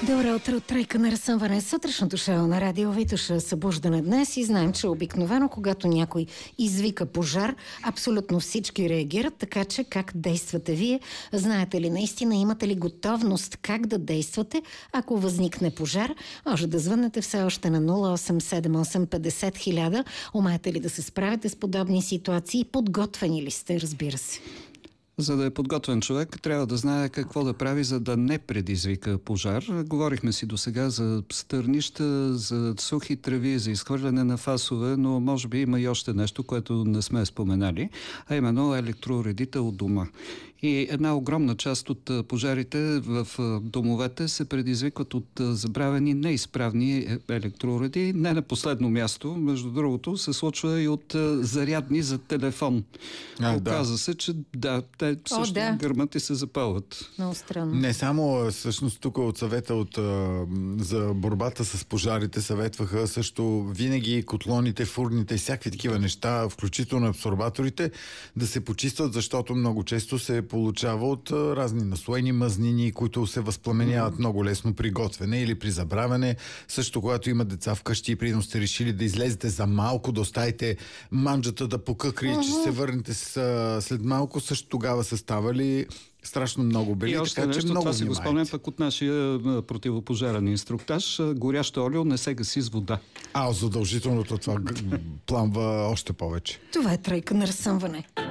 Добро утро от Тройка на разсъмване. Сутрешното шоу на радио Витоша събуждане днес и знаем, че обикновено, когато някой извика пожар, абсолютно всички реагират, така че как действате вие? Знаете ли наистина, имате ли готовност как да действате, ако възникне пожар? Може да звънете все още на 0878 50 000. Умеете ли да се справите с подобни ситуации? Подготвени ли сте, разбира се? За да е подготвен човек, трябва да знае какво да прави, за да не предизвика пожар. Говорихме си досега за стърнища, за сухи трави, за изхвърляне на фасове, но може би има и още нещо, което не сме споменали, а именно електроуредител от дома. И една огромна част от пожарите в домовете се предизвикват от забравени неизправни електроуреди. Не на последно място, между другото, се случва и от зарядни за телефон. Оказва се, че те също гърмат и се запалват. Много странно. Не само, всъщност тук от съвета за борбата с пожарите съветваха също винаги котлоните, фурните и всякакви такива неща, включително абсорбаторите, да се почистват, защото много често се получава от разни наслоени мазнини, които се възпламеняват много лесно при готвене или при забравяне. Също когато има деца вкъщи и приедно сте решили да излезете за малко, да оставите манджата да покъкри, че се върнете след малко, също тогава са ставали страшно много бели. И още нещо, това си го спомням пък от нашия противопожарен инструктаж. Горящо олио не се гаси с вода. Задължителното това пламва още повече. Това е Тройка на разсъмване.